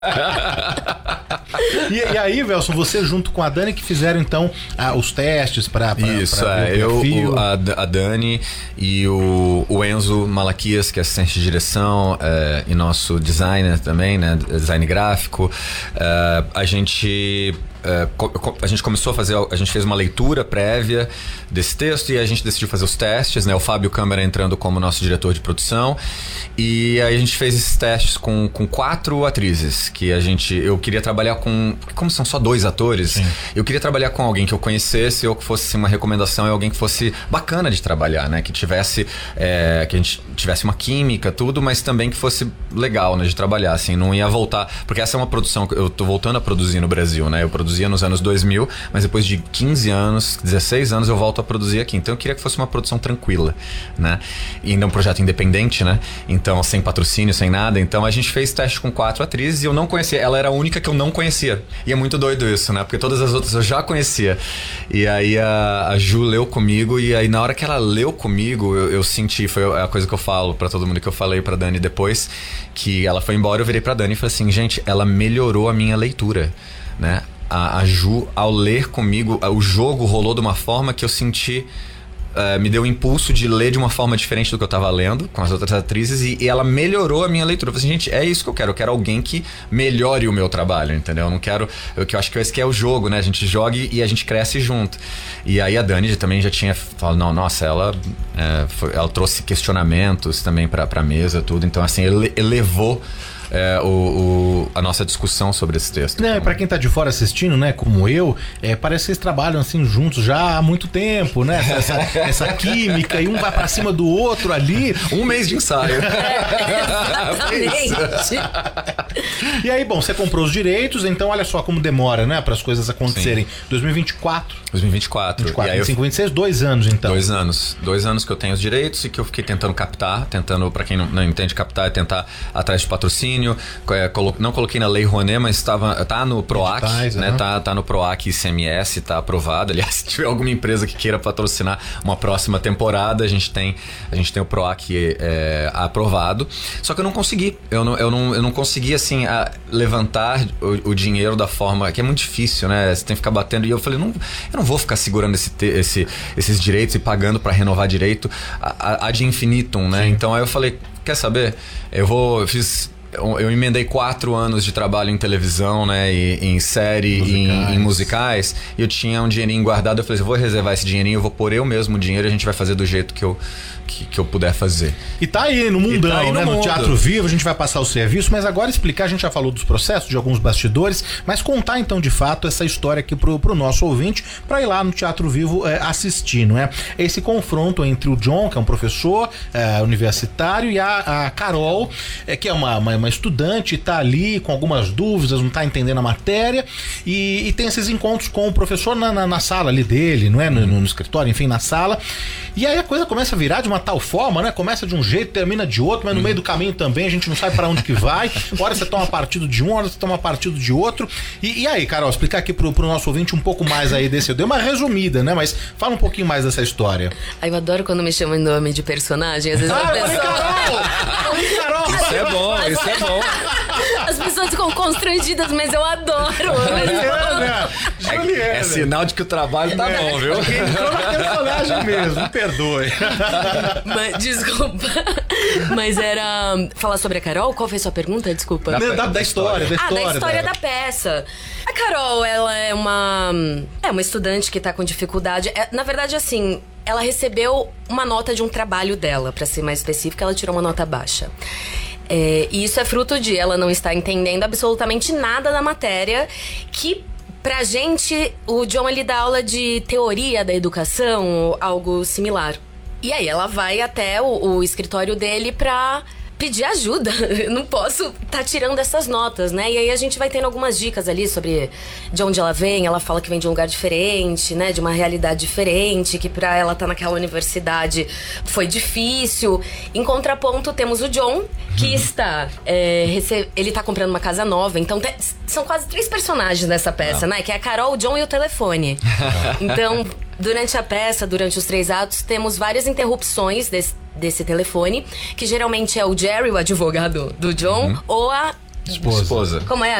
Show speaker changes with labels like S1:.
S1: E aí, Velson, você junto com a Dani que fizeram então os testes para
S2: isso, a Dani e o Enzo Malaquias, que é assistente de direção e nosso designer também, né, design gráfico. A gente começou a fazer, a gente fez uma leitura prévia desse texto e a gente decidiu fazer os testes, né? O Fábio Câmara entrando como nosso diretor de produção, e aí a gente fez esses testes com 4 atrizes que eu queria trabalhar com, como são só 2 atores. Sim. Eu queria trabalhar com alguém que eu conhecesse ou que fosse uma recomendação, e alguém que fosse bacana de trabalhar, né? Que tivesse que a gente tivesse uma química, tudo, mas também que fosse legal, né, de trabalhar, assim, não ia voltar, porque essa é uma produção que eu tô voltando a produzir no Brasil, né? Eu produzia nos anos 2000, mas depois de 15 anos, 16 anos eu volto a produzir aqui. Então eu queria que fosse uma produção tranquila, né? E ainda um projeto independente, né? Então sem patrocínio, sem nada. Então a gente fez teste com 4 atrizes e eu não conhecia. Ela era a única que eu não conhecia. E é muito doido isso, né? Porque todas as outras eu já conhecia. E aí a Ju leu comigo, e aí na hora que ela leu comigo, eu senti, foi a coisa que eu falo pra todo mundo, que eu falei pra Dani depois, que ela foi embora, eu virei pra Dani e falei assim, gente, ela melhorou a minha leitura, né? A Ju, ao ler comigo, o jogo rolou de uma forma que eu senti, me deu o impulso de ler de uma forma diferente do que eu tava lendo com as outras atrizes, e ela melhorou a minha leitura. Eu falei assim, gente, é isso que eu quero alguém que melhore o meu trabalho, entendeu? Eu não quero, eu acho que esse que é o jogo, né? A gente joga e a gente cresce junto. E aí a Dani também já tinha falado, não, nossa, ela trouxe questionamentos também pra mesa, tudo, então assim, elevou a nossa discussão sobre esse texto.
S1: Não, pra quem tá de fora assistindo, né, como eu, parece que vocês trabalham assim juntos já há muito tempo, né? Essa química, e um vai pra cima do outro ali.
S2: Um mês de ensaio.
S1: E aí, bom, você comprou os direitos, então olha só como demora, né, para as coisas acontecerem. Sim. 2024.
S2: 2024.
S1: 24, e aí 25, 26, 2 anos então.
S2: 2 anos. 2 anos que eu tenho os direitos e que eu fiquei tentando captar, pra quem não entende captar, é tentar atrás de patrocínio. Não coloquei na Lei Rouanet, mas tá no PROAC, editais, né? Tá no PROAC ICMS, tá aprovado. Aliás, se tiver alguma empresa que queira patrocinar uma próxima temporada, a gente tem o PROAC aprovado. Só que eu não consegui. Eu não consegui, assim, levantar o dinheiro da forma que é muito difícil, né? Você tem que ficar batendo. E eu falei, eu não vou ficar segurando esses direitos e pagando para renovar direito ad infinitum, né? Sim. Então aí eu falei, quer saber? Eu emendei 4 anos de trabalho em televisão, né, em série, em musicais, e eu tinha um dinheirinho guardado. Eu falei, eu vou reservar esse dinheirinho, eu vou pôr eu mesmo o dinheiro, a gente vai fazer do jeito que eu puder fazer.
S1: E tá aí no mundão, né? No Teatro Vivo, a gente vai passar o serviço, mas agora explicar, a gente já falou dos processos, de alguns bastidores, mas contar então de fato essa história aqui pro nosso ouvinte, pra ir lá no Teatro Vivo assistir, não é? Esse confronto entre o John, que é um professor universitário, e a Carol, que é uma estudante, tá ali com algumas dúvidas, não tá entendendo a matéria, e tem esses encontros com o professor na sala ali dele, não é? No escritório, enfim, na sala. E aí a coisa começa a virar de uma tal forma, né? Começa de um jeito, termina de outro, mas no meio do caminho também a gente não sabe pra onde que vai. Hora você toma partido de um, hora você toma partido de outro. E aí, Carol, explicar aqui pro nosso ouvinte um pouco mais aí desse. Eu dei uma resumida, né? Mas fala um pouquinho mais dessa história.
S3: Eu adoro quando me chamam em nome de personagem. Às vezes
S1: Carol!
S2: Isso é bom, isso é bom.
S3: As pessoas ficam constrangidas, mas eu adoro.
S1: Juliana.
S2: É sinal de que o trabalho tá bom, viu?
S1: Porque entrou na personagem mesmo, me perdoe.
S3: Desculpa. Mas era falar sobre a Carol? Qual foi a sua pergunta? Desculpa.
S1: Da história.
S3: Da história da peça. A Carol, ela é uma estudante que tá com dificuldade. Na verdade, assim, ela recebeu uma nota de um trabalho dela, pra ser mais específica, ela tirou uma nota baixa. E isso é fruto de ela não estar entendendo absolutamente nada da matéria, que pra gente, o John, ele dá aula de teoria da educação, algo similar. E aí ela vai até o escritório dele pra pedir ajuda. Eu não posso tá tirando essas notas, né? E aí a gente vai tendo algumas dicas ali sobre de onde ela vem. Ela fala que vem de um lugar diferente, né? De uma realidade diferente, que pra ela tá naquela universidade foi difícil. Em contraponto, temos o John, que está... ele tá comprando uma casa nova, então são quase 3 personagens nessa peça, né? Que é a Carol, o John e o telefone. Então, durante a peça, durante os 3 atos, temos várias interrupções desse telefone, que geralmente é o Jerry, o advogado do John, ou a
S2: Esposa.
S3: Como é?